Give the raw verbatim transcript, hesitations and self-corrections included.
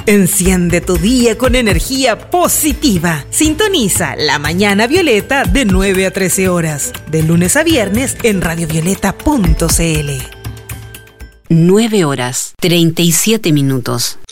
Enciende tu día con energía positiva. Sintoniza La Mañana Violeta de nueve a trece horas, de lunes a viernes en radio violeta punto c l. nueve horas, treinta y siete minutos.